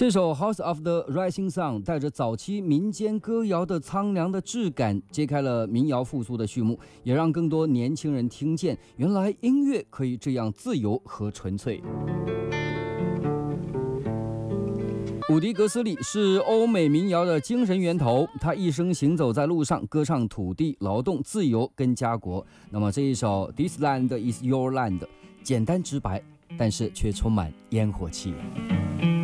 这首《House of the Rising Sun》带着早期民间歌谣的苍凉的质感，揭开了民谣复苏的序幕，也让更多年轻人听见，原来音乐可以这样自由和纯粹。伍迪·格斯里是欧美民谣的精神源头，他一生行走在路上，歌唱土地、劳动、自由跟家国。那么这一首《This Land Is Your Land》简单直白，但是却充满烟火气。